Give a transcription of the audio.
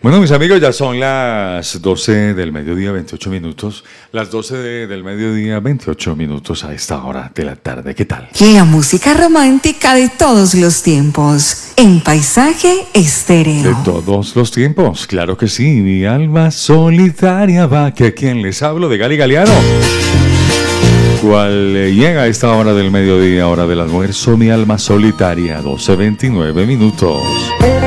Bueno, mis amigos, ya son las 12 del mediodía, 28 minutos. Las 12 del mediodía, 28 minutos a esta hora de la tarde. ¿Qué tal? La música romántica de todos los tiempos, en Paisaje Estéreo. De todos los tiempos, claro que sí. Mi alma solitaria va, que a quien les hablo de Gali Galeano. ¿Cuál llega a esta hora del mediodía, hora del almuerzo? Mi alma solitaria, 12:29 minutos.